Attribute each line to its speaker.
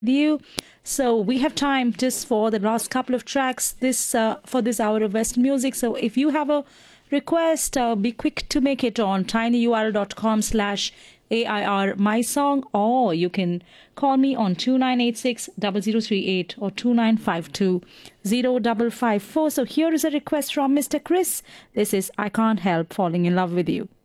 Speaker 1: you. So we have time just for the last couple of tracks this for this hour of Western music. So if you have a request, be quick to make it on tinyurl.com/AIR my song, or you can call me on 2986 0038 or 2952 0554. So here is a request from Mr. Chris. This is I Can't Help Falling in Love with You.